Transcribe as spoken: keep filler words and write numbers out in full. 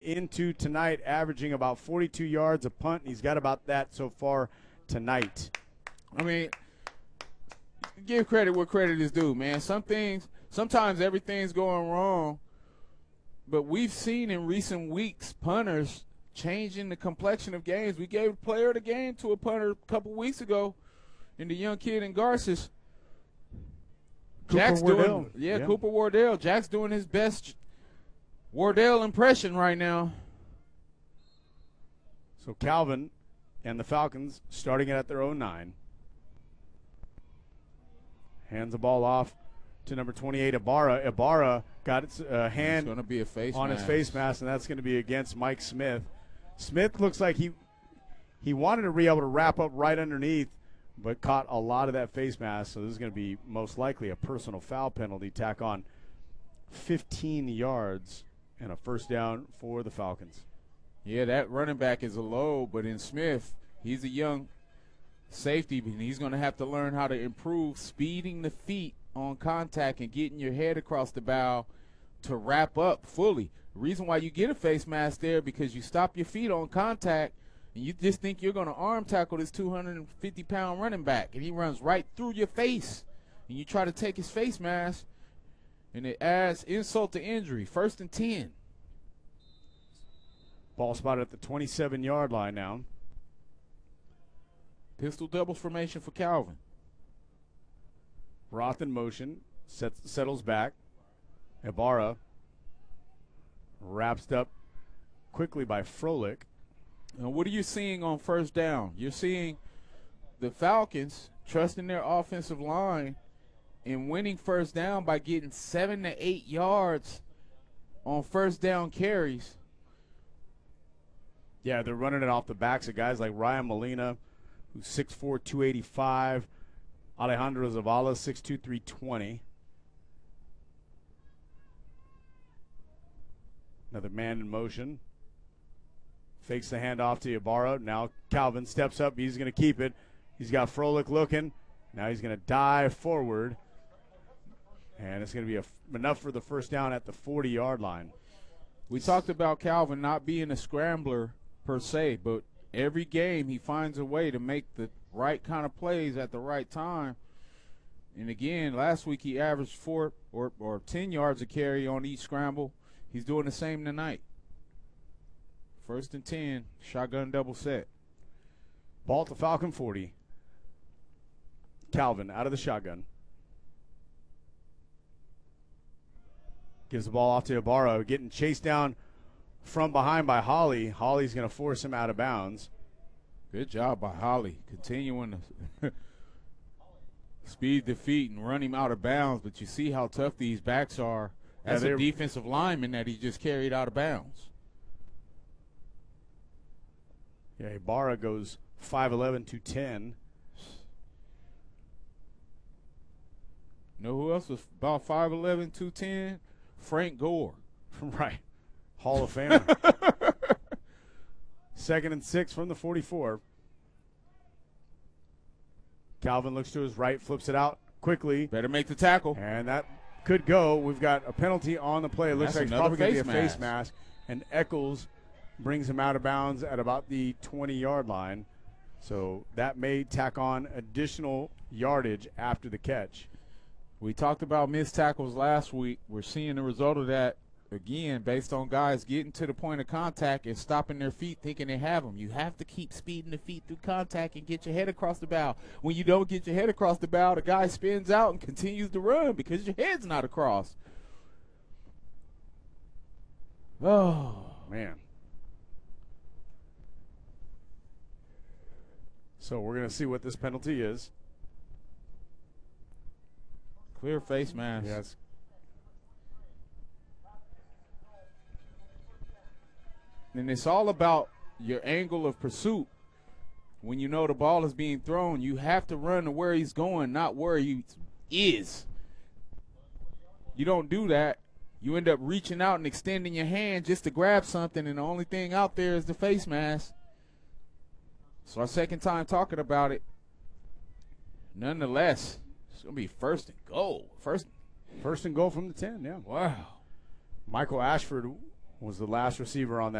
into tonight, averaging about forty-two yards a punt. He's got about that so far tonight. I mean, give credit where credit is due, man. Some things, sometimes everything's going wrong, but we've seen in recent weeks punters changing the complexion of games. We gave player of the game to a punter a couple weeks ago in the young kid in Garces. Jack's Wardell. doing, yeah, yeah, Cooper Wardell. Jack's doing his best Wardell impression right now. So Calvin and the Falcons starting it at their own nine. Hands the ball off to number twenty-eight, Ibarra. Ibarra got its uh, hand It's gonna be a face on mask. his face mask, and that's going to be against Mike Smith. Smith looks like he he wanted to be able to wrap up right underneath, but caught a lot of that face mask, so this is going to be most likely a personal foul penalty. Tack on fifteen yards and a first down for the Falcons. Yeah, that running back is a low, but in Smith, he's a young safety, and he's going to have to learn how to improve speeding the feet on contact and getting your head across the bow to wrap up fully. The reason why you get a face mask there because you stop your feet on contact and you just think you're going to arm tackle this two hundred fifty pound running back, and he runs right through your face, and you try to take his face mask, and it adds insult to injury. First and ten. Ball spotted at the twenty-seven yard line now. Pistol doubles formation for Calvin. Roth in motion, sets, settles back. Ibarra wrapped up quickly by Froelich. And what are you seeing on first down? You're seeing the Falcons trusting their offensive line and winning first down by getting seven to eight yards on first down carries. Yeah, they're running it off the backs of guys like Ryan Molina, who's six four, two eighty-five. Alejandro Zavala, six two, three twenty. Another man in motion. Fakes the handoff to Ibarra. Now Calvin steps up. He's going to keep it. He's got Froelich looking. Now he's going to dive forward. And it's going to be a, enough for the first down at the forty yard line. We talked about Calvin not being a scrambler per se, but every game he finds a way to make the right kind of plays at the right time. And again, last week he averaged four or, or ten yards a carry on each scramble. He's doing the same tonight. First and ten, shotgun double set. Ball at the Falcon forty. Calvin out of the shotgun. Gives the ball off to Ibarra, getting chased down from behind by Holly. Holly's going to force him out of bounds. Good job by Holly, continuing to speed the feet and run him out of bounds. But you see how tough these backs are as Yeah, a defensive lineman that he just carried out of bounds. Yeah, Ibarra goes five eleven, two ten. Know who else was about five eleven, two ten? Frank Gore. Right. Hall of Famer. Second and six from the forty-four. Calvin looks to his right, flips it out quickly. Better make the tackle. And that could go. We've got a penalty on the play. It looks That's like it's probably going to be a another face face mask. And Eccles brings him out of bounds at about the twenty yard line. So that may tack on additional yardage after the catch. We talked about missed tackles last week. We're seeing the result of that again based on guys getting to the point of contact and stopping their feet thinking they have them. You have to keep speeding the feet through contact and get your head across the bow. When you don't get your head across the bow, the guy spins out and continues to run because your head's not across. Oh, Man. So we're going to see what this penalty is. clear face mask. Yes. And it's all about your angle of pursuit. When you know the ball is being thrown, you have to run to where he's going, not where he is. You don't do that. You end up reaching out and extending your hand just to grab something, and the only thing out there is the face mask. So our second time talking about it. Nonetheless, it's going to be first and goal. First, First and goal from the ten, yeah. wow. Michael Ashford was the last receiver on that.